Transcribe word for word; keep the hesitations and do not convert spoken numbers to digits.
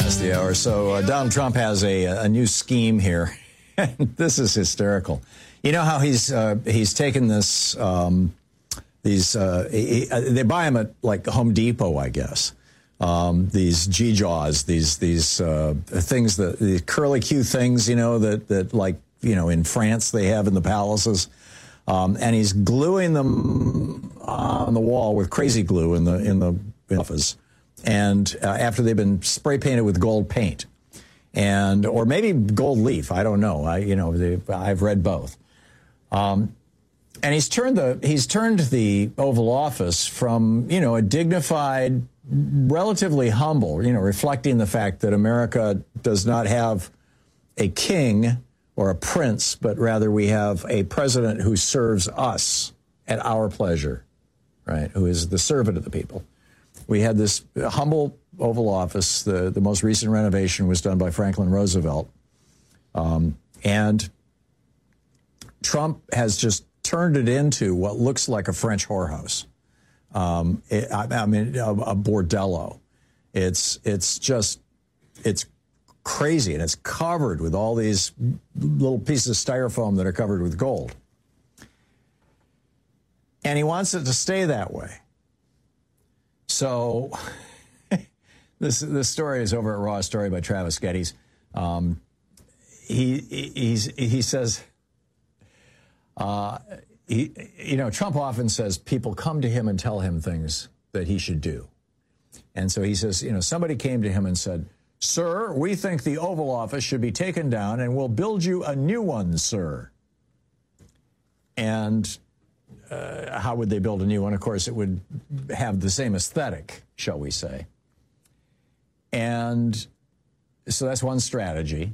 Past the hour. So uh, Donald Trump has a, a new scheme here. This is hysterical. You know how he's uh, he's taken this, um, these, uh, he, they buy them at like Home Depot, I guess. Um, these G-Jaws, these these uh, things, that the curly Q things, you know, that, that like, you know, in France they have in the palaces. Um, and he's gluing them on the wall with crazy glue in the in the office. And uh, after they've been spray painted with gold paint, and or maybe gold leaf, I don't know. I you know they, I've read both. Um, and he's turned the he's turned the Oval Office from you know a dignified, relatively humble, you know, reflecting the fact that America does not have a king or a prince, but rather we have a president who serves us at our pleasure, right? Who is the servant of the people. We had this humble Oval Office. The, the most recent renovation was done by Franklin Roosevelt. Um, and Trump has just turned it into what looks like a French whorehouse. Um, it, I, I mean, a, a bordello. It's, it's just, it's crazy, and it's covered with all these little pieces of styrofoam that are covered with gold. And he wants it to stay that way. So this this story is over at Raw Story by Travis Geddes. Um, he he's, he says, uh, he, you know, Trump often says people come to him and tell him things that he should do. And so he says, you know, somebody came to him and said, "Sir, we think the Oval Office should be taken down and we'll build you a new one, sir." And uh, how would they build a new one? Of course, it would have the same aesthetic, shall we say. And so that's one strategy.